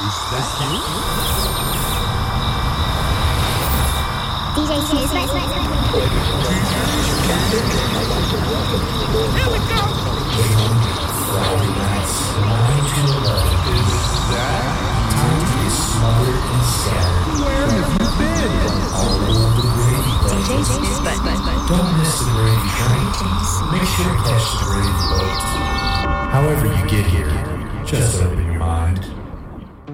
DJ Snooze, let's Friday nights, 9 to 11. Is that time to be smothered and scattered? Where have you been? All over the Brady Bunch. Don't miss the Brady train. Make sure to catch the Brady boat. However you get here, just open your mind.